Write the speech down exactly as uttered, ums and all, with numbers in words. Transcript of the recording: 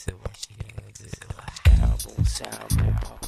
said, what she had to do? Sound boom, sound boom, pop